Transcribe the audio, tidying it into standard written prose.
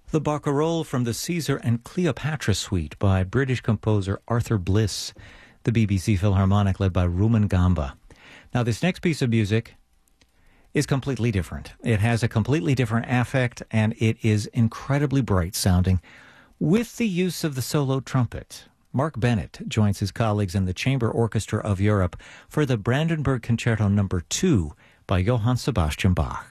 The Barcarolle from the Caesar and Cleopatra Suite by British composer Arthur Bliss, the BBC Philharmonic led by Rumen Gamba. Now, this next piece of music is completely different. It has a completely different affect, and it is incredibly bright sounding with the use of the solo trumpet. Mark Bennett joins his colleagues in the Chamber Orchestra of Europe for the Brandenburg Concerto No. 2 by Johann Sebastian Bach.